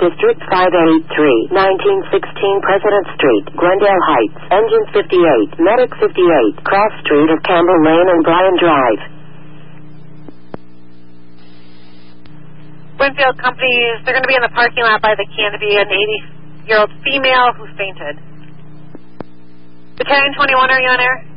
District 583, 1916 President Street, Glendale Heights, Engine 58, Medic 58, Cross Street of Campbell Lane and Bryan Drive. Winfield companies, they're going to be in the parking lot by the canopy, an 80-year-old female who fainted. Battalion 21, are you on air?